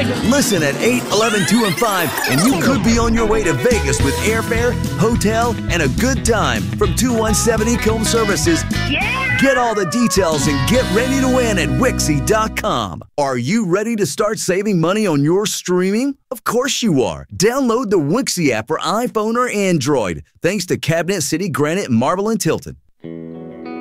Listen at 8, 11, 2, and 5, and you could be on your way to Vegas with airfare, hotel, and a good time from 217 Ecom Services. Yeah! Get all the details and get ready to win at Wixie.com. Are you ready to start saving money on your streaming? Of course you are. Download the Wixie app for iPhone or Android. Thanks to Cabinet City, Granite, Marble, and Tilton.